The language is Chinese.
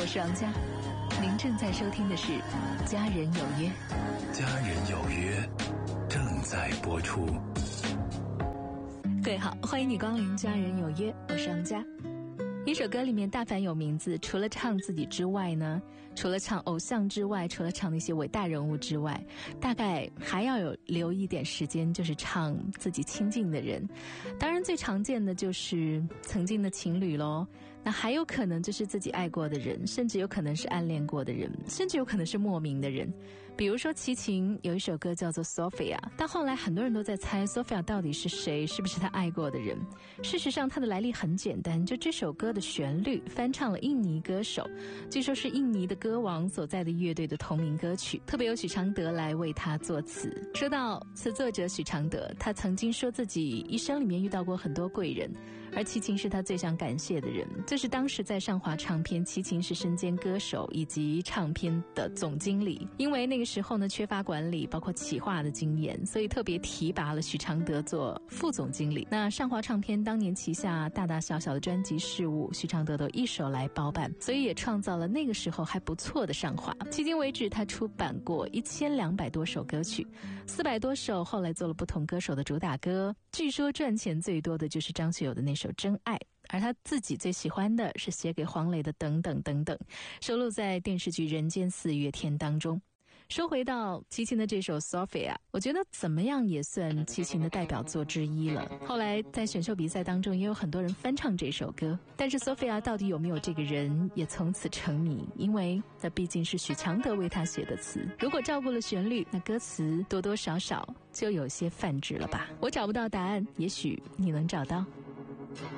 我是王佳，您正在收听的是《家人有约》。 家人有约正在播出。 各位好，欢迎你光临《家人有约》，我是王佳。一首歌里面大凡有名字，除了唱自己之外呢，除了唱偶像之外，除了唱那些伟大人物之外，大概还要留一点时间，就是唱自己亲近的人。当然最常见的就是曾经的情侣咯，那还有可能就是自己爱过的人，甚至有可能是暗恋过的人，甚至有可能是莫名的人。比如说齐秦有一首歌叫做 Sophia， 到后来很多人都在猜 Sophia 到底是谁，是不是他爱过的人。事实上它的来历很简单，就这首歌的旋律翻唱了印尼歌手，据说是印尼的歌王所在的乐队的同名歌曲，特别由许常德来为他作词。说到词作者许常德，他曾经说自己一生里面遇到过很多贵人，而齐秦是他最想感谢的人。这是当时在上华唱片，齐秦是身兼歌手以及唱片的总经理，因为那个时候呢缺乏管理包括企划的经验，所以特别提拔了许常德做副总经理。那上华唱片当年旗下大大小小的专辑事务，许常德都一手来包办，所以也创造了那个时候还不错的上华。迄今为止他出版过1200多首歌曲，400多首后来做了不同歌手的主打歌，据说赚钱最多的就是张学友的那首真爱，而他自己最喜欢的是写给黄磊的等等等等，收录在电视剧《人间四月天》当中。说回到齐秦的这首 Sophia， 我觉得怎么样也算齐秦的代表作之一了。后来在选秀比赛当中也有很多人翻唱这首歌，但是 Sophia 到底有没有这个人也从此成谜，因为那毕竟是许常德为他写的词，如果照顾了旋律，那歌词多多少少就有些泛指了吧。我找不到答案，也许你能找到。